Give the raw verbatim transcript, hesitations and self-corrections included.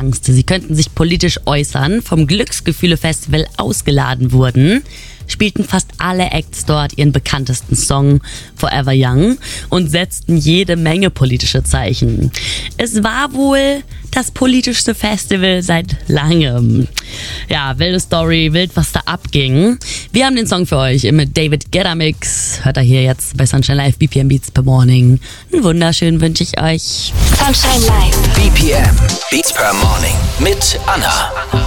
Angst, sie könnten sich politisch äußern, vom Glücksgefühle-Festival ausgeladen wurden, spielten fast alle Acts dort ihren bekanntesten Song Forever Young und setzten jede Menge politische Zeichen. Es war wohl das politischste Festival seit langem. Ja, wilde Story, wild, was da abging. Wir haben den Song für euch mit David Guetta Mix. Hört er hier jetzt bei Sunshine Live, B P M Beats per Morning. Einen wunderschönen wünsche ich euch. Sunshine Live. B P M Beats per Morning mit Anna.